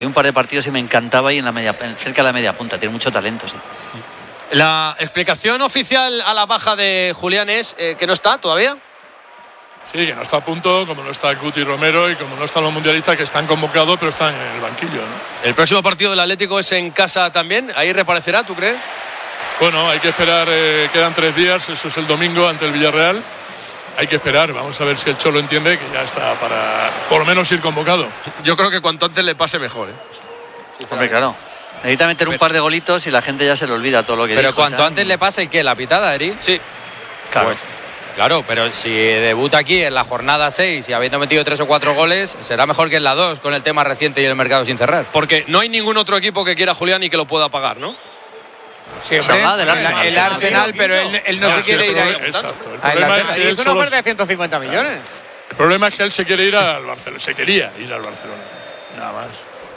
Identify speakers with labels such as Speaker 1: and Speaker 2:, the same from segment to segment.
Speaker 1: un par de partidos y me encantaba ahí cerca de la media punta. Tiene mucho talento, sí.
Speaker 2: La explicación oficial a la baja de Julián es que no está todavía.
Speaker 3: Sí, que no está a punto, como no está Guti Romero y como no están los mundialistas que están convocados pero están en el banquillo, ¿no?
Speaker 2: El próximo partido del Atlético es en casa también. Ahí reaparecerá, ¿tú crees?
Speaker 3: Bueno, hay que esperar, quedan 3 días, eso es el domingo ante el Villarreal. Hay que esperar, vamos a ver si el Cholo entiende que ya está para por lo menos ir convocado.
Speaker 2: Yo creo que cuanto antes le pase mejor,
Speaker 1: Hombre, claro. Necesita meter un par de golitos y la gente ya se le olvida todo lo que dijo.
Speaker 4: Pero cuanto antes le pase, ¿qué? ¿La pitada, Eri?
Speaker 2: Sí.
Speaker 1: Claro.
Speaker 4: Pues, claro, pero si debuta aquí en la jornada 6 y habiendo metido 3 o 4 goles, será mejor que en la 2 con el tema reciente y el mercado sin cerrar.
Speaker 2: Porque no hay ningún otro equipo que quiera a Julián y que lo pueda pagar, ¿no?
Speaker 5: Siempre. El Arsenal, pero él no se quiere ir ahí.
Speaker 3: Exacto. El
Speaker 5: A
Speaker 3: problema
Speaker 5: Inglaterra.
Speaker 3: es que
Speaker 5: Y
Speaker 3: él
Speaker 5: es una
Speaker 3: solo-
Speaker 5: oferta de 150 millones.
Speaker 3: el problema es que él se quiere ir al Barcelona. Se quería ir al Barcelona. Nada más.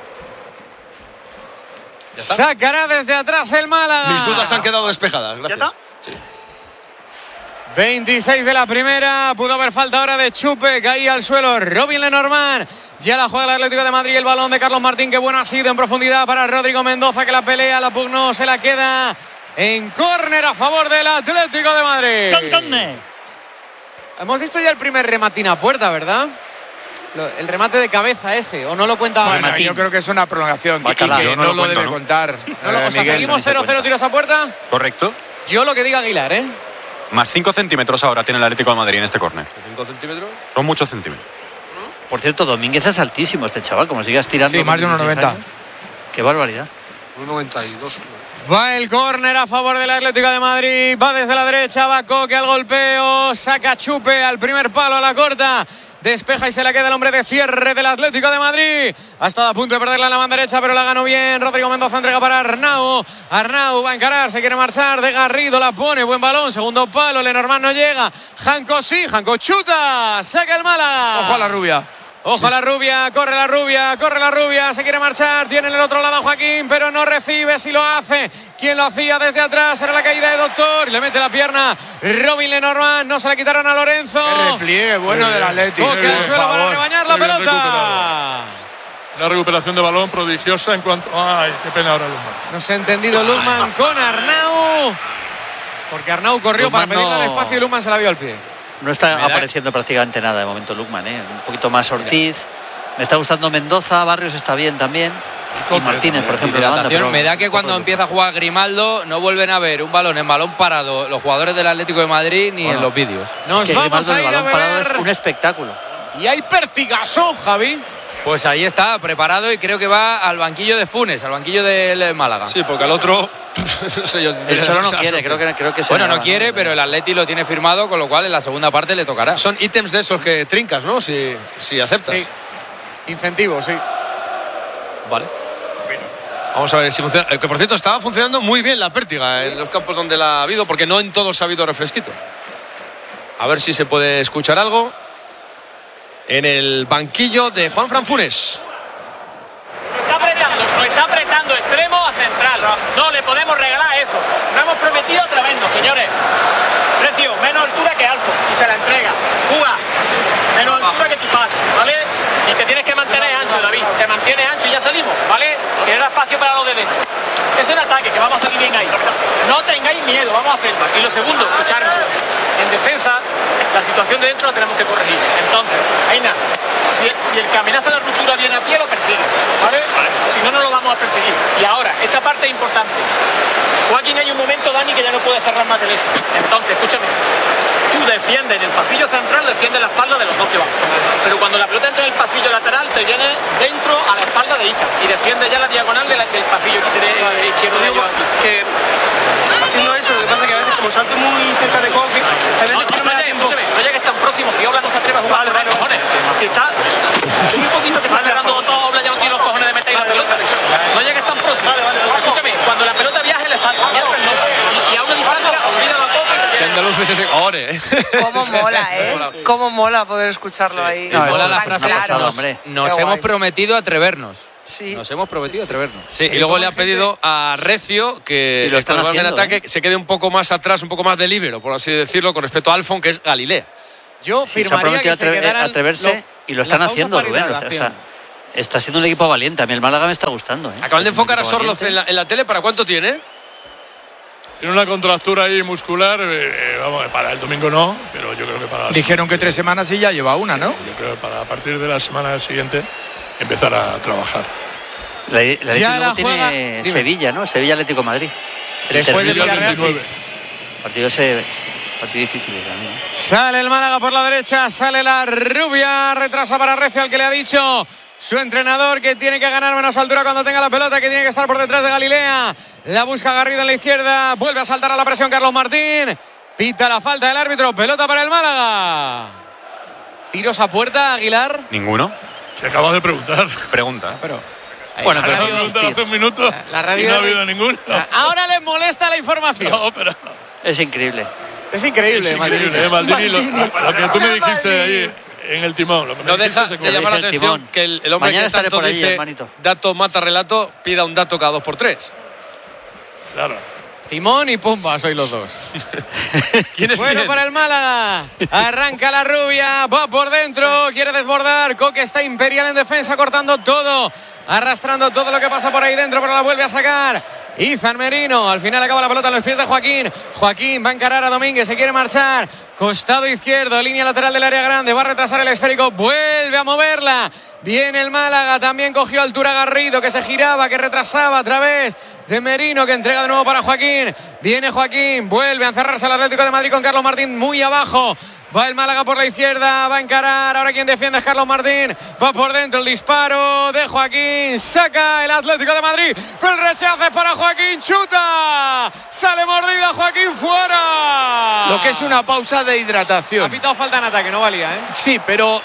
Speaker 5: Sacará desde atrás el Málaga.
Speaker 2: Mis dudas han quedado despejadas, gracias.
Speaker 5: 26 de la primera, pudo haber falta ahora de Chupe, caía al suelo Robin Lenormand, ya la juega el Atlético de Madrid, el balón de Carlos Martín, que bueno ha sido en profundidad para Rodrigo Mendoza, que la pelea, la pugnó, se la queda en córner a favor del Atlético de Madrid. Hemos visto ya el primer rematín a puerta, ¿verdad? El remate de cabeza ese, ¿o no lo cuenta?
Speaker 6: Bueno, yo creo que es una prolongación y que
Speaker 1: Bacalao.
Speaker 6: no lo debe contar.
Speaker 5: O sea, seguimos 0-0 tiros a puerta.
Speaker 7: Correcto.
Speaker 5: Yo lo que diga Aguilar, ¿eh?
Speaker 7: Más 5 centímetros ahora tiene el Atlético de Madrid en este córner.
Speaker 2: 5 centímetros.
Speaker 7: Son muchos centímetros.
Speaker 1: Por cierto, Domínguez es altísimo este chaval, como sigas tirando.
Speaker 6: Sí, más de 1,90.
Speaker 1: Qué barbaridad.
Speaker 2: 1,92.
Speaker 5: Va el córner a favor del Atlético de Madrid. Va desde la derecha, va Coque al golpeo. Saca Chupe al primer palo, a la corta. Despeja y se la queda el hombre de cierre del Atlético de Madrid. Ha estado a punto de perderla en la banda derecha, pero la ganó bien. Rodrigo Mendoza entrega para Arnau. Arnau va a encarar, se quiere marchar. De Garrido la pone, buen balón. Segundo palo, Lenormand no llega. Janco sí, Janco chuta. Saca el Málaga.
Speaker 6: Ojo a la rubia.
Speaker 5: Ojo a la rubia, corre la rubia, corre la rubia, se quiere marchar, tiene en el otro lado a Joaquín, pero no recibe, si lo hace. ¿Quién lo hacía desde atrás? Era la caída de Doctor, le mete la pierna Robin Lenormand, no se la quitaron a Lorenzo.
Speaker 6: El repliegue bueno del Atlético.
Speaker 5: Toque al suelo para rebañar la
Speaker 3: Muy bien
Speaker 5: pelota.
Speaker 3: Una recuperación de balón prodigiosa en cuanto... Ay, qué pena ahora Luzman.
Speaker 5: No se ha entendido Luzman con Arnau, porque Arnau corrió
Speaker 1: Luzman
Speaker 5: para pedirle
Speaker 1: no-
Speaker 5: el espacio y Luzman se la dio al pie.
Speaker 1: No está
Speaker 4: Me da-
Speaker 1: apareciendo prácticamente nada de momento Lukman, ¿eh? Un poquito más Ortiz. Me está gustando Mendoza, Barrios está bien también. Y Martínez, por ejemplo, en la banda,
Speaker 4: Hidratación.
Speaker 1: pero
Speaker 4: Me da que cuando
Speaker 1: poco-
Speaker 4: empieza a jugar Grimaldo no vuelven a ver un balón en balón parado los jugadores del Atlético de Madrid ni en los vídeos.
Speaker 5: Nos
Speaker 1: que
Speaker 5: vamos
Speaker 1: Grimaldo
Speaker 5: a
Speaker 1: en el
Speaker 5: ir a
Speaker 1: balón parado es
Speaker 5: beber.
Speaker 1: un espectáculo.
Speaker 5: Y hay pertigazo, Javi.
Speaker 4: Pues ahí está, preparado y creo que va al banquillo de Funes, al banquillo del Málaga.
Speaker 2: Sí, porque al otro... no sé yo.
Speaker 1: El Cholo no quiere, creo que
Speaker 4: Bueno,
Speaker 1: será,
Speaker 4: no quiere, pero el Atleti lo tiene firmado, con lo cual en la segunda parte le tocará.
Speaker 2: Son ítems de esos que trincas, ¿no? Si aceptas.
Speaker 5: Sí. Incentivo, sí.
Speaker 2: Vale. Vamos a ver si funciona. Que por cierto estaba funcionando muy bien la pértiga en los campos donde la ha habido, porque no en todos ha habido refresquito. A ver si se puede escuchar algo en el banquillo de Juanfran Funes.
Speaker 8: Lo está apretando extremo a central. No le podemos regalar eso. No hemos prometido atrevernos, señores. Precio, menos altura que Alfo y se la entrega. Cuba, menos altura que tu padre, ¿vale? Y te tienes que mantener ancho, David. Te mantienes ancho y ya salimos, ¿vale? Que era espacio para los de dentro. Es un ataque, que vamos a salir bien ahí. No tengáis miedo, vamos a hacerlo. Y lo segundo, escucharme. En defensa, la situación de dentro la tenemos que corregir. Entonces, Aina, si el caminazo de la ruptura viene a pie, lo persigue, ¿vale? Si no, no lo vamos a perseguir. Y ahora, esta parte es importante. Joaquín, hay un momento, Dani, que ya no puede cerrar más de lejos. Entonces, escúchame. Tú defiendes en el pasillo central, defiendes la espalda de los dos que van. Pero cuando la pelota entra en el pasillo lateral, te viene dentro a la espalda de Iza y defiende ya la diagonal del pasillo izquierdo de ellos.
Speaker 9: Que haciendo eso, lo que pasa es que a veces como salto muy cerca de Coque, a veces no me da tiempo.
Speaker 8: No llegues tan próximo, si Obla no se atreve a jugar por ahí, cojones. Si está un poquito que está cerrando todo, Obla ya no tiene los cojones de meter la pelota. No llegues tan próximo. Escúchame, cuando la pelota viaje le salta, mientras no. Y a una distancia, olvida la copa.
Speaker 10: Cómo mola, ¿eh? Cómo mola poder escucharlo ahí.
Speaker 4: No, mola la
Speaker 10: Tan
Speaker 4: frase
Speaker 10: claro.
Speaker 4: nos
Speaker 10: Qué
Speaker 4: hemos
Speaker 10: guay.
Speaker 4: prometido atrevernos.
Speaker 10: Sí.
Speaker 4: Nos hemos prometido atrevernos.
Speaker 2: Sí, y luego le ha pedido a Recio que
Speaker 1: Y lo están
Speaker 2: cuando van en
Speaker 1: haciendo,
Speaker 2: ataque se quede un poco más atrás, un poco más de líbero, por así decirlo, con respecto a Alfon, que es Galilea.
Speaker 5: Yo
Speaker 1: Sí, se ha
Speaker 5: firmaría
Speaker 1: prometido
Speaker 5: que se quedaran
Speaker 1: atreverse y lo están
Speaker 5: la pausa
Speaker 1: haciendo,
Speaker 5: para
Speaker 1: Rubén. O
Speaker 5: hidratación.
Speaker 1: sea, Está siendo un equipo valiente. A mí el Málaga me está gustando.
Speaker 2: Acaban de enfocar a Sorloz en la tele. ¿Para cuánto tiene?
Speaker 3: Tiene una contractura ahí muscular. Vamos, para el domingo no, pero yo creo que para...
Speaker 6: Dijeron que 3 semanas y ya lleva una, ¿no?
Speaker 3: Yo creo que para a partir de la semana siguiente empezar a trabajar.
Speaker 1: La tiene Sevilla, ¿no? Sevilla Atlético de Madrid.
Speaker 5: Después del Villarreal, sí.
Speaker 1: Partido difícil también.
Speaker 5: Sale el Málaga por la derecha, sale la Rubia, retrasa para Recio, al que le ha dicho su entrenador que tiene que ganar menos altura cuando tenga la pelota, que tiene que estar por detrás de Galilea. La busca Garrido en la izquierda, vuelve a saltar a la presión Carlos Martín. Pita la falta del árbitro, pelota para el Málaga. ¿Tiros a puerta, Aguilar?
Speaker 7: ¿Ninguno?
Speaker 3: Se acaba de preguntar.
Speaker 7: Pregunta.
Speaker 6: Pero
Speaker 1: bueno,
Speaker 3: pero hace un minuto
Speaker 5: la radio
Speaker 3: y no ha habido ninguno.
Speaker 5: Ahora les molesta la información.
Speaker 3: No, pero...
Speaker 1: Es increíble.
Speaker 5: Es increíble,
Speaker 3: Maldini. Lo que tú me dijiste de ahí en el timón.
Speaker 2: No deja de llamar la atención que el hombre
Speaker 1: Mañana
Speaker 2: que tanto
Speaker 1: por ahí,
Speaker 2: dice
Speaker 1: hermanito.
Speaker 2: dato mata relato pida un dato cada 2x3.
Speaker 3: Claro.
Speaker 5: Timón y Pumba, sois los dos.
Speaker 2: ¿Quién es
Speaker 5: bueno
Speaker 2: quién?
Speaker 5: para el Málaga. Arranca la Rubia, va por dentro, quiere desbordar. Coque está imperial en defensa, cortando todo, arrastrando todo lo que pasa por ahí dentro, pero la vuelve a sacar Izan Merino. Al final acaba la pelota en los pies de Joaquín. Joaquín va a encarar a Domínguez, se quiere marchar. Costado izquierdo, línea lateral del área grande, va a retrasar el esférico, vuelve a moverla. Viene el Málaga, también cogió altura Garrido, que se giraba, que retrasaba a través de Merino, que entrega de nuevo para Joaquín. Viene Joaquín, vuelve a encerrarse el Atlético de Madrid con Carlos Martín muy abajo. Va el Málaga por la izquierda, va a encarar. Ahora quien defiende es Carlos Martín. Va por dentro el disparo de Joaquín. Saca el Atlético de Madrid. Pero el rechazo es para Joaquín. Chuta. Sale mordida Joaquín fuera.
Speaker 6: lo que es una pausa de hidratación.
Speaker 5: Ha pitado falta en ataque, no valía, ¿eh?
Speaker 6: Sí, pero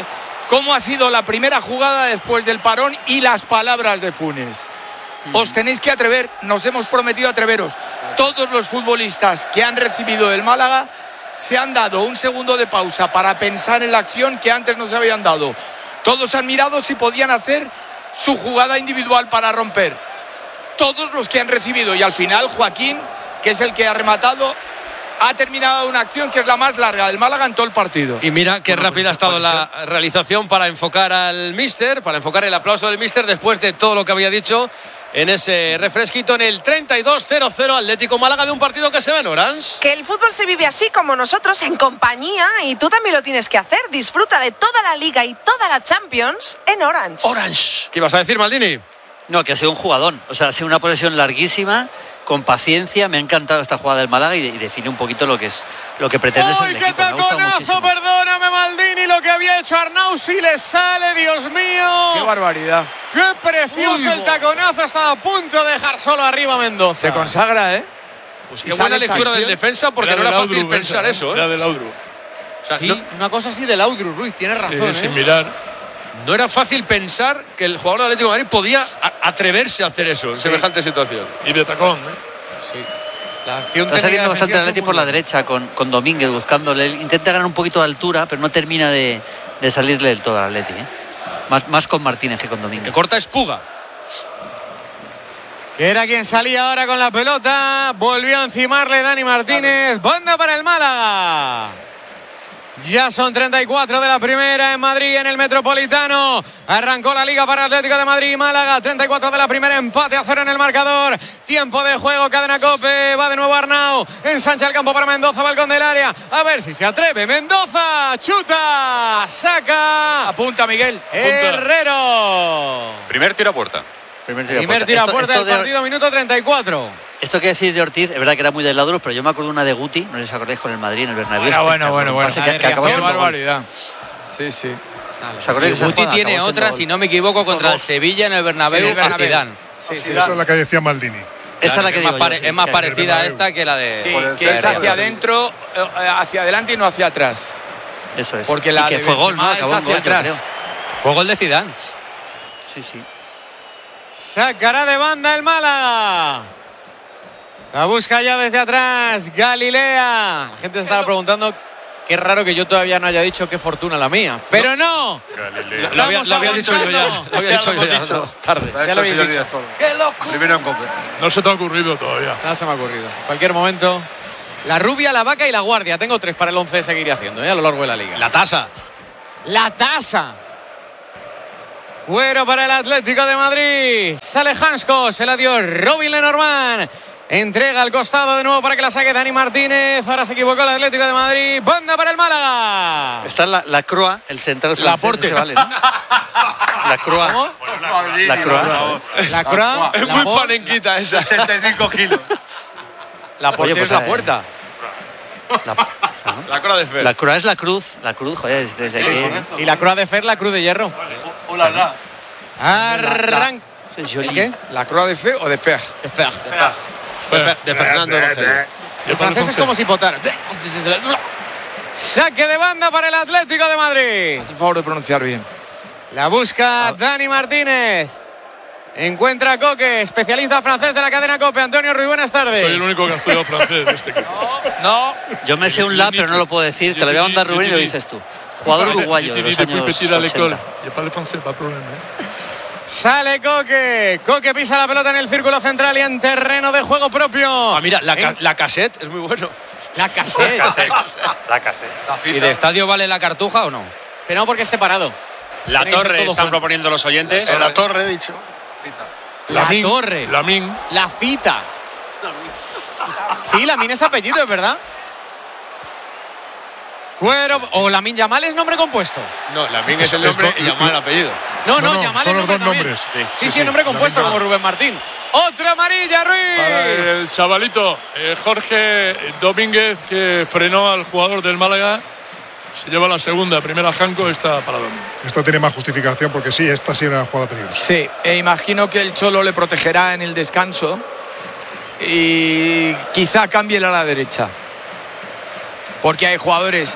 Speaker 6: ¿cómo ha sido la primera jugada después del parón y las palabras de Funes? Os tenéis que atrever, nos hemos prometido atreveros. Todos los futbolistas que han recibido del Málaga se han dado un segundo de pausa para pensar en la acción que antes no se habían dado. Todos han mirado si podían hacer su jugada individual para romper. Todos los que han recibido, y al final Joaquín, que es el que ha rematado, ha terminado una acción que es la más larga del Málaga en todo el partido.
Speaker 2: Y mira qué rápida ha estado la realización para enfocar al míster, para enfocar el aplauso del míster después de todo lo que había dicho en ese refresquito en el 32-0-0 Atlético Málaga, de un partido que se ve en Orange.
Speaker 10: Que el fútbol se vive así como nosotros, en compañía, y tú también lo tienes que hacer. Disfruta de toda la Liga y toda la Champions en Orange.
Speaker 2: Orange. ¿Qué ibas a decir, Maldini?
Speaker 1: No, que ha sido un jugadón. O sea, ha sido una posesión larguísima, con paciencia. Me ha encantado esta jugada del Málaga y define un poquito lo que pretende ser el
Speaker 5: ¡Uy, qué taconazo! Perdóname, Maldini, lo que había hecho Arnau, si le sale, Dios mío.
Speaker 6: ¡Qué barbaridad!
Speaker 5: ¡Qué precioso el taconazo! Estaba a punto de dejar solo arriba a Mendoza.
Speaker 6: Se consagra, ¿eh?
Speaker 2: Pues qué buena lectura del defensa, porque no era fácil pensar eso, ¿eh?
Speaker 3: Era del Audru.
Speaker 2: O sea,
Speaker 5: Sí, una cosa así del Audru, Ruiz, tienes razón,
Speaker 3: Sin mirar.
Speaker 2: no era fácil pensar que el jugador del Atlético de Madrid podía atreverse a hacer eso en semejante situación.
Speaker 3: Y de tacón, ¿eh?
Speaker 5: Sí. La acción
Speaker 1: Está saliendo bastante el
Speaker 5: defensiva
Speaker 1: Atleti por la derecha con Domínguez buscándole. Intenta ganar un poquito de altura, pero no termina de salirle del todo al Atleti, ¿eh? Más con Martínez que con Domínguez.
Speaker 2: Que corta es Puga.
Speaker 5: Que era quien salía ahora con la pelota. Volvió a encimarle Dani Martínez. Banda para el Málaga. Ya son 34 de la primera en Madrid, en el Metropolitano. Arrancó la Liga para Atlético de Madrid y Málaga. 34 de la primera, empate a 0 en el marcador. Tiempo de juego, cadena COPE. Va de nuevo Arnau. Ensancha el campo para Mendoza, balcón del área. A ver si se atreve. Mendoza, chuta, saca.
Speaker 6: Apunta, Miguel.
Speaker 5: Herrero.
Speaker 7: Primer tiro a puerta.
Speaker 5: Primer tiro a puerta del partido, minuto 34.
Speaker 1: Esto que decir de Ortiz, es verdad que era muy del Laudrup, pero yo me acuerdo una de Guti, no sé si os acordáis, con el Madrid en el Bernabéu.
Speaker 6: Bueno.
Speaker 1: Pase que acabó
Speaker 6: Qué
Speaker 1: siendo gol.
Speaker 6: barbaridad. Sí, sí.
Speaker 1: ¿Os acordáis de esa
Speaker 4: Guti
Speaker 1: jugada?
Speaker 4: tiene
Speaker 1: Acabó siendo
Speaker 4: otra,
Speaker 1: gol.
Speaker 4: si no me equivoco, contra el Sevilla en el Bernabéu,
Speaker 6: Sí, el Bernabéu.
Speaker 4: a Zidane.
Speaker 6: Sí, sí.
Speaker 11: Esa es la que decía Maldini.
Speaker 1: Esa es la que
Speaker 4: es
Speaker 1: digo
Speaker 4: más,
Speaker 1: yo, sí,
Speaker 4: es más
Speaker 1: que-
Speaker 4: parecida a esta que la de...
Speaker 6: Sí,
Speaker 11: Por el
Speaker 6: que es
Speaker 11: centro.
Speaker 6: hacia adentro, hacia adelante y no hacia atrás.
Speaker 1: Eso es.
Speaker 6: Porque
Speaker 1: Y
Speaker 6: la
Speaker 1: que
Speaker 6: de
Speaker 1: fue gol, ¿no?
Speaker 6: Benzema
Speaker 1: Acabó
Speaker 6: es
Speaker 1: en gol,
Speaker 6: hacia
Speaker 1: yo
Speaker 6: atrás.
Speaker 4: Fue gol de Zidane.
Speaker 1: creo. Sí.
Speaker 5: Sacará de banda el Málaga. La busca ya desde atrás Galilea. La gente se estará preguntando, qué raro que yo todavía no haya dicho qué fortuna la mía. Pero no.
Speaker 2: Lo había dicho yo ya.
Speaker 5: aguantando.
Speaker 2: Lo había dicho yo ya. No, tarde.
Speaker 5: Ya lo habéis dicho.
Speaker 6: ¡Qué loco!
Speaker 11: Primero en COPE.
Speaker 3: No se te ha ocurrido todavía.
Speaker 5: Nada se me ha ocurrido. En cualquier momento. La Rubia, la Vaca y la Guardia. Tengo 3 para el 11 de seguir haciendo, a lo largo de la liga.
Speaker 2: La tasa.
Speaker 5: La tasa. Cuero para el Atlético de Madrid. Sale Hansko, se la dio Robin Lenormand. Entrega al costado de nuevo para que la saque Dani Martínez. Ahora se equivocó el Atlético de Madrid. Banda para el Málaga.
Speaker 1: Está la Croix, el central francés.
Speaker 5: Laporte.
Speaker 1: Se vale, ¿no? La Croix.
Speaker 5: ¿Cómo?
Speaker 1: La Croix.
Speaker 5: La Croix.
Speaker 2: Es muy panenquita esa.
Speaker 6: 65 kilos. La
Speaker 1: Oye,
Speaker 6: portería
Speaker 1: pues,
Speaker 6: es la puerta.
Speaker 2: La Croix de Fer.
Speaker 1: La Croix es la cruz. La cruz, joder, es desde aquí.
Speaker 5: Y la Croix de Fer, la Cruz de Hierro. Arranca.
Speaker 1: Es joli.
Speaker 5: ¿El qué?
Speaker 6: ¿La Croix de Fe o de Fer?
Speaker 5: De Fer.
Speaker 2: De Fernando Rogelio.
Speaker 5: El francés es como si potara. Saque de banda para el Atlético de Madrid.
Speaker 6: Haz el favor de pronunciar bien.
Speaker 5: La busca Dani Martínez. Encuentra a Coque, especialista francés de la cadena COPE. Antonio Ruiz, buenas tardes.
Speaker 3: Soy el único que ha estudiado francés de este equipo.
Speaker 6: No.
Speaker 1: Yo me sé un la, pero no lo puedo decir. Te lo voy a mandar, Rubén, y lo dices tú. Jugador uruguayo de los años 80.
Speaker 5: Sale Coque. Coque pisa la pelota en el círculo central y en terreno de juego propio.
Speaker 2: Ah, mira, la cassette es muy bueno.
Speaker 5: La cassette.
Speaker 7: La cassette.
Speaker 4: ¿Y de estadio vale la cartuja o no?
Speaker 5: Que no, porque es separado.
Speaker 7: La
Speaker 5: Tenéis
Speaker 7: torre
Speaker 5: todo
Speaker 7: están
Speaker 5: junto.
Speaker 7: proponiendo los oyentes.
Speaker 6: La torre, he dicho.
Speaker 5: La torre.
Speaker 3: Lamin.
Speaker 5: La fita. Sí, Lamin es apellido, es verdad. Cuero. O Lamin Yamal es nombre compuesto.
Speaker 2: No, Lamin es el nombre y Yamal el apellido.
Speaker 5: No,
Speaker 11: No,
Speaker 5: Yamal
Speaker 11: son
Speaker 5: es
Speaker 11: los
Speaker 5: nombre
Speaker 11: dos
Speaker 5: también.
Speaker 11: nombres.
Speaker 5: Sí, nombre compuesto como Rubén Martín. Otra amarilla,
Speaker 3: Para
Speaker 5: Ruiz.
Speaker 3: el chavalito, Jorge Domínguez, que frenó al jugador del Málaga. Se lleva la segunda, primera Janko, esta para Domínguez.
Speaker 11: Esto tiene más justificación porque sí, esta sí era una jugada peligrosa.
Speaker 6: Sí, imagino que el Cholo le protegerá en el descanso y quizá cambie a la derecha. Porque hay jugadores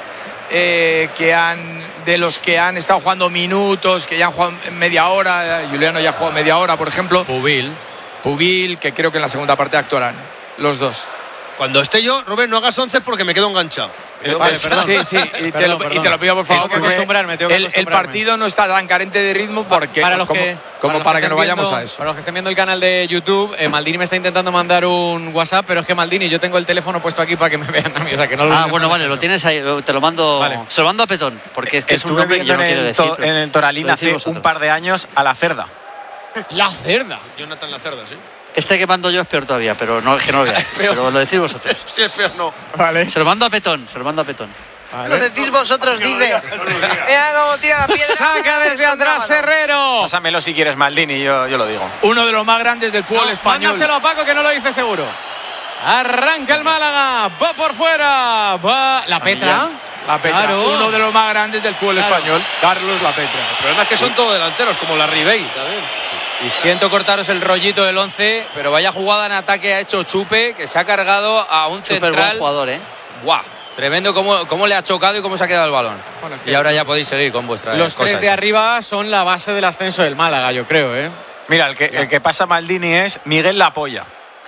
Speaker 6: de los que han estado jugando minutos, que ya han jugado media hora. Juliano ya ha jugado media hora, por ejemplo. Pubil, que creo que en la segunda parte actuarán los dos.
Speaker 2: Cuando esté yo, Rubén, no hagas 11 porque me quedo enganchado.
Speaker 5: Vale, perdón.
Speaker 6: Sí, y te lo pido por favor.
Speaker 5: Tengo que acostumbrarme, tengo que
Speaker 6: El
Speaker 5: acostumbrarme.
Speaker 6: partido no está tan carente de ritmo porque
Speaker 5: para los que
Speaker 6: no vayamos a eso.
Speaker 5: Para los que estén viendo el canal de YouTube, Maldini me está intentando mandar un WhatsApp, pero es que Maldini, yo tengo el teléfono puesto aquí para que me vean a mí, o sea que no lo
Speaker 1: Bueno, vale, lo tienes ahí, te lo mando.
Speaker 5: Vale.
Speaker 1: Se lo mando a Petón, porque es que es un
Speaker 7: Estuve
Speaker 1: nombre que yo
Speaker 7: viendo
Speaker 1: no quiero decir. pero
Speaker 7: en el Toralín
Speaker 1: lo decís
Speaker 7: hace
Speaker 1: vosotros.
Speaker 7: un par de años a la Cerda.
Speaker 5: La cerda.
Speaker 2: Jonathan Lacerda, sí.
Speaker 1: Este que mando yo es peor todavía, pero no, que no lo veáis. Pero lo decís vosotros.
Speaker 2: Si es peor, no.
Speaker 5: Vale.
Speaker 1: Se lo mando a Petón, se lo mando a Petón.
Speaker 10: Lo decís vosotros, dice. Mira cómo tira la piedra.
Speaker 5: Saca desde atrás Herrero.
Speaker 7: Pásamelo si quieres, Maldini, yo lo digo.
Speaker 6: Uno de los más grandes del fútbol español.
Speaker 5: Mándaselo a Paco que no lo dice seguro. Arranca el Málaga, va por fuera, va la Petra.
Speaker 6: La Petra,
Speaker 5: Claro.
Speaker 6: uno de los más grandes del fútbol
Speaker 5: Claro.
Speaker 6: español, Carlos La Petra.
Speaker 2: El problema es que son todos delanteros, como la Ribey también.
Speaker 4: Y siento cortaros el rollito del 11, pero vaya jugada en ataque ha hecho Chupe, que se ha cargado a un
Speaker 1: Súper buen
Speaker 4: central.
Speaker 1: jugador, ¿eh?
Speaker 4: ¡Guau! Tremendo cómo le ha chocado y cómo se ha quedado el balón.
Speaker 5: Bueno, es que
Speaker 4: Y ahora ya podéis seguir con vuestras
Speaker 5: los
Speaker 4: cosas.
Speaker 5: tres de arriba son la base del ascenso del Málaga, yo creo, ¿eh?
Speaker 7: Mira, el que pasa Maldini es Miguel La Polla.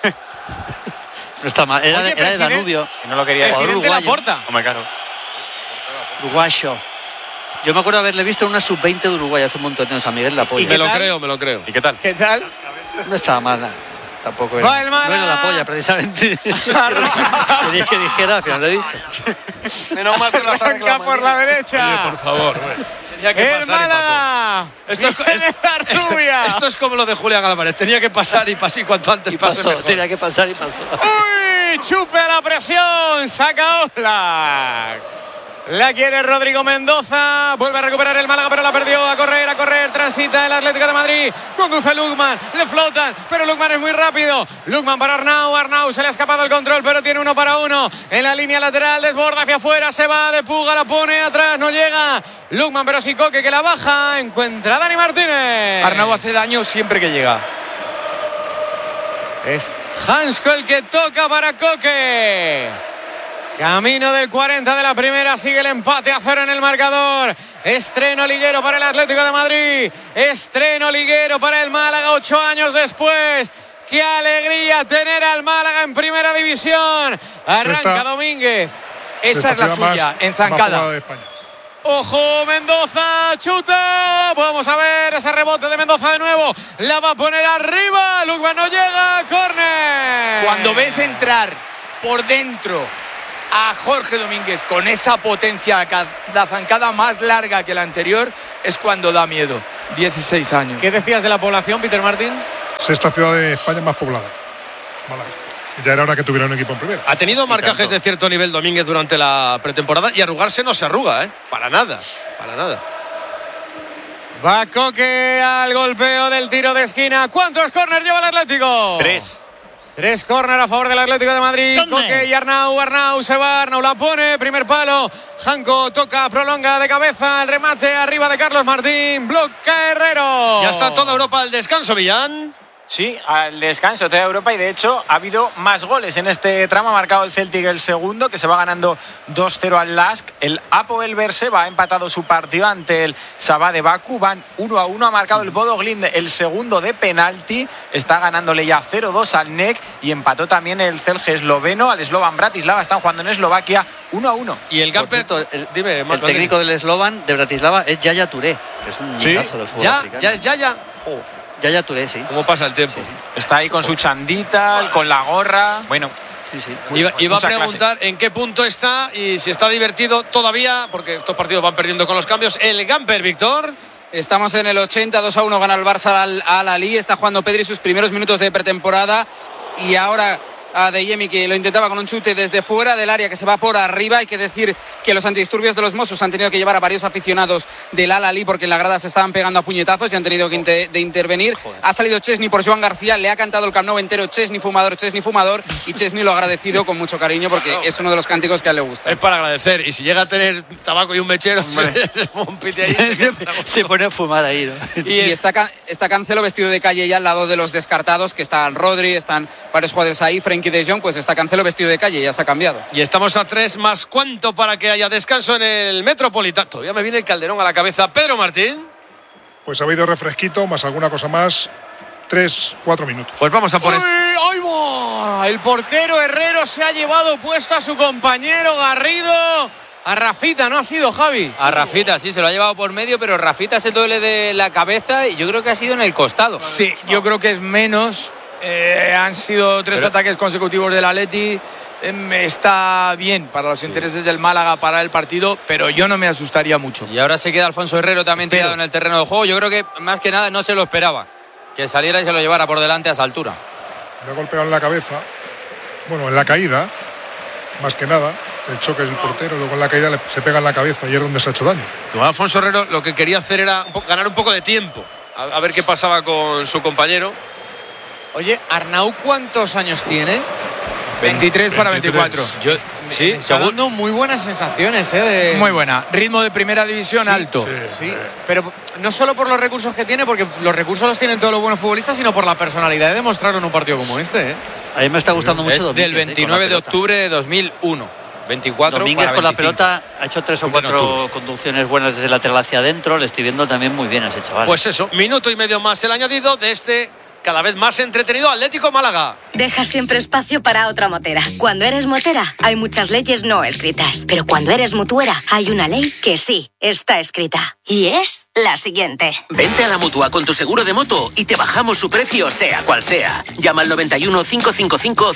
Speaker 1: No está mal. Era,
Speaker 5: Oye,
Speaker 1: era de
Speaker 5: presidente-
Speaker 1: Danubio.
Speaker 7: Que no lo quería decir.
Speaker 5: Presidente
Speaker 1: uruguayo.
Speaker 5: Laporta.
Speaker 7: Hombre, claro.
Speaker 1: Uruguayo. Yo me acuerdo haberle visto en una sub-20 de Uruguay hace un montón de años a Miguel La Polla.
Speaker 2: Me lo
Speaker 5: tal?
Speaker 2: creo, me lo creo.
Speaker 7: ¿Y qué tal?
Speaker 5: ¿Qué tal?
Speaker 1: No estaba mal. Tampoco
Speaker 5: Va
Speaker 1: era.
Speaker 5: el
Speaker 1: No
Speaker 5: Málaga.
Speaker 1: era La Polla, precisamente. Quería que dijera, pero lo he dicho.
Speaker 9: Menos mal que lo has
Speaker 5: Arranca
Speaker 9: arreglado,
Speaker 5: por la
Speaker 3: Oye,
Speaker 5: derecha.
Speaker 3: por favor, güey.
Speaker 2: Tenía que
Speaker 5: El
Speaker 2: pasar y
Speaker 5: Málaga.
Speaker 2: Esto es-
Speaker 5: Viene la rubia.
Speaker 2: Esto es como lo de Julián Álvarez. Tenía que pasar y pasar y cuanto antes
Speaker 1: Y
Speaker 2: pase
Speaker 1: pasó,
Speaker 2: mejor.
Speaker 1: tenía que pasar y pasó.
Speaker 5: Uy, chupe a la presión, saca Oblak. La quiere Rodrigo Mendoza, vuelve a recuperar el Málaga, pero la perdió. A correr, transita el Atlético de Madrid. Conduce Lukman, le flotan, pero Lukman es muy rápido. Lukman para Arnau se le ha escapado el control, pero tiene 1 para 1. En la línea lateral, desborda hacia afuera, se va de Puga, la pone atrás, no llega. Lukman, pero sí Coque que la baja, encuentra a Dani Martínez.
Speaker 6: Arnau hace daño siempre que llega.
Speaker 5: Es Hansko el que toca para Coque. Camino del 40 de la primera, sigue el empate a 0 en el marcador. Estreno liguero para el Atlético de Madrid. Estreno liguero para el Málaga 8 años después. ¡Qué alegría tener al Málaga en primera división! Arranca
Speaker 11: Sexta.
Speaker 5: Domínguez.
Speaker 6: Esa es la
Speaker 11: Partida
Speaker 6: suya,
Speaker 11: más
Speaker 6: enzancada.
Speaker 11: jugada de España.
Speaker 5: Ojo, Mendoza, chuta. Vamos a ver ese rebote de Mendoza de nuevo. La va a poner arriba. Lukman no llega. Córner.
Speaker 6: Cuando ves entrar por dentro a Jorge Domínguez con esa potencia, la zancada más larga que la anterior, es cuando da miedo. 16 años.
Speaker 5: ¿Qué decías de la población, Peter Martin?
Speaker 11: Sexta ciudad de España más poblada. Málaga. Ya era hora que tuviera un equipo en primera.
Speaker 2: Ha tenido marcajes de cierto nivel Domínguez durante la pretemporada y arrugarse no se arruga, ¿eh? Para nada.
Speaker 5: Va Coque al golpeo del tiro de esquina. ¿Cuántos córner lleva el Atlético? 3 córner a favor del Atlético de Madrid. Coque y Arnau se va, Arnau la pone, primer palo. Janco toca, prolonga de cabeza, el remate arriba de Carlos Martín, bloca Herrero.
Speaker 2: Ya está toda Europa al descanso, Millán.
Speaker 8: Sí, al descanso toda Europa, y de hecho ha habido más goles en este tramo. Ha marcado el Celtic el segundo, que se va ganando 2-0 al Lask. El Apoel Berseva ha empatado su partido ante el Sabah de Bakú, van 1-1. Ha marcado el Bodo Glimt el segundo de penalti, está ganándole ya 0-2 al NEC, y empató también el Celje esloveno al Slovan Bratislava. Están jugando en Eslovaquia 1-1.
Speaker 2: Y el Gamper, dime,
Speaker 1: el técnico del Slovan de Bratislava es Yaya Touré, que es un mitazo del fútbol africano.
Speaker 2: Ya es Yaya.
Speaker 1: Yaya Touré, sí.
Speaker 2: ¿Cómo pasa el tiempo?
Speaker 1: Sí.
Speaker 8: Está ahí con su chandita, con la gorra. Bueno,
Speaker 1: sí.
Speaker 2: Iba a preguntar en qué punto está y si está divertido todavía, porque estos partidos van perdiendo con los cambios. El Gamper, Víctor.
Speaker 12: Estamos en el 80, 2-1 gana el Barça al Al-Ahly. Está jugando Pedri sus primeros minutos de pretemporada. Y ahora a Deyemi, que lo intentaba con un chute desde fuera del área, que se va por arriba. Hay que decir que los antidisturbios de los Mossos han tenido que llevar a varios aficionados del Al-Ahly porque en la grada se estaban pegando a puñetazos y han tenido que intervenir. Joder. Ha salido Chesney por Joan García, le ha cantado el Camp Nou entero: Chesney fumador, y Chesney lo ha agradecido con mucho cariño porque es uno de los cánticos que a él le gusta.
Speaker 2: Es para agradecer, y si llega a tener tabaco y un mechero,
Speaker 1: se pone a fumar ahí, ¿no?
Speaker 12: Y está Cancelo vestido de calle ya al lado de los descartados, que están Rodri, están varios jugadores ahí. Frenkie de Jong, pues está Cancelo vestido de calle, ya se ha cambiado.
Speaker 2: Y estamos a 3 más cuánto para que haya descanso en el Metropolitano. Todavía me viene el Calderón a la cabeza. Pedro Martín.
Speaker 11: Pues ha habido refresquito, más alguna cosa más. 3-4 minutos.
Speaker 2: Pues vamos a por esto.
Speaker 5: ¡Ay, va! El portero Herrero se ha llevado puesto a su compañero Garrido. A Rafita, ¿no ha sido, Javi?
Speaker 4: A Rafita, sí, se lo ha llevado por medio, pero Rafita se duele de la cabeza y yo creo que ha sido en el costado.
Speaker 6: Sí, yo creo que es menos. Han sido 3 ataques consecutivos del Atleti. Está bien para los intereses del Málaga para el partido, pero yo no me asustaría mucho.
Speaker 4: Y ahora se queda Alfonso Herrero también tirado en el terreno de juego. Yo creo que más que nada no se lo esperaba, que saliera y se lo llevara por delante a esa altura.
Speaker 11: Le ha golpeado en la cabeza, bueno, en la caída, más que nada. El choque del portero, luego en la caída se pega en la cabeza y es donde se ha hecho daño.
Speaker 2: Alfonso Herrero lo que quería hacer era ganar un poco de tiempo, a ver qué pasaba con su compañero.
Speaker 5: Oye, Arnau, ¿cuántos años tiene?
Speaker 6: 23 para 24.
Speaker 5: Me está dando muy buenas sensaciones,
Speaker 6: Muy buena. Ritmo de primera división alto.
Speaker 5: Sí, pero no solo por los recursos que tiene, porque los recursos los tienen todos los buenos futbolistas, sino por la personalidad de demostrarlo en un partido como este,
Speaker 1: A mí me está gustando mucho Domínguez,
Speaker 4: del 29 de octubre de 2001. 24
Speaker 1: Domínguez
Speaker 4: para
Speaker 1: con la
Speaker 4: 25.
Speaker 1: pelota ha hecho 3 o 4 conducciones buenas desde lateral hacia adentro. Le estoy viendo también muy bien a ese chaval.
Speaker 2: Pues eso, minuto y medio más el añadido de este cada vez más entretenido Atlético Málaga.
Speaker 13: Deja siempre espacio para otra motera. Cuando eres motera, hay muchas leyes no escritas. Pero cuando eres mutuera, hay una ley que sí está escrita. Y es la siguiente.
Speaker 14: Vente a la Mutua con tu seguro de moto y te bajamos su precio sea cual sea. Llama al 91 555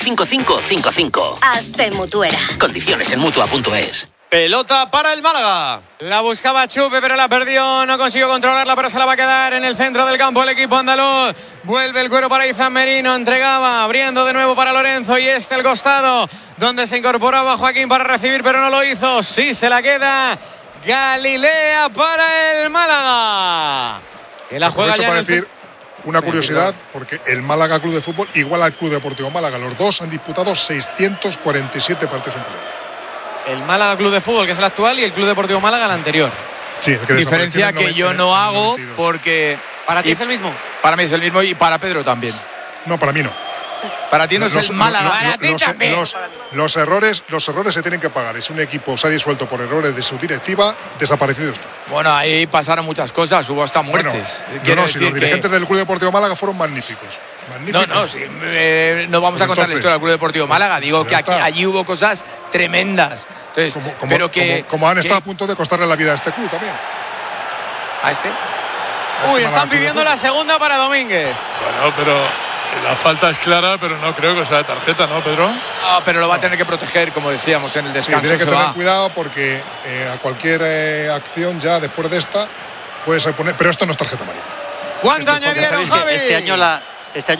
Speaker 14: 5555.
Speaker 13: Hazte mutuera.
Speaker 14: Condiciones en Mutua.es.
Speaker 2: Pelota para el Málaga.
Speaker 5: La buscaba Chupe, pero la perdió. No consiguió controlarla, pero se la va a quedar en el centro del campo el equipo andaluz. Vuelve el cuero para Izan Merino. Entregaba, abriendo de nuevo para Lorenzo. Y el costado, donde se incorporaba Joaquín para recibir, pero no lo hizo. Sí, se la queda Galilea para el Málaga. Que la juega ya
Speaker 11: para decir una curiosidad, porque el Málaga Club de Fútbol igual al Club Deportivo Málaga. Los dos han disputado 647 partidos en club.
Speaker 5: El Málaga Club de Fútbol, que es el actual, y el Club Deportivo Málaga, el anterior.
Speaker 11: Sí, el que
Speaker 6: diferencia que yo no hago porque...
Speaker 5: ¿Para ti es el mismo?
Speaker 6: Para mí es el mismo y para Pedro también.
Speaker 11: No, para mí no.
Speaker 6: Para ti no es el Málaga.
Speaker 5: Para ti también.
Speaker 11: Los errores se tienen que pagar. Es un equipo, se ha disuelto por errores de su directiva, desaparecido está.
Speaker 6: Bueno, ahí pasaron muchas cosas, hubo hasta muertes.
Speaker 11: Bueno, si los dirigentes del Club Deportivo Málaga fueron magníficos.
Speaker 6: No vamos a contar la historia del Club Deportivo Málaga. Digo que allí hubo cosas tremendas. Entonces,
Speaker 11: como han estado a punto de costarle la vida a este club también.
Speaker 6: ¿A este?
Speaker 5: Uy, están pidiendo la segunda para Domínguez.
Speaker 3: Bueno, pero la falta es clara, pero no creo que sea de tarjeta, ¿no, Pedro?
Speaker 6: Pero lo va a tener que proteger, como decíamos, en el descanso.
Speaker 11: Sí, tiene que tener cuidado porque a cualquier acción ya después de esta puedes poner, pero esto no es tarjeta amarilla.
Speaker 5: ¿Cuánto
Speaker 11: Este
Speaker 5: añadieron, Javi?
Speaker 1: Este año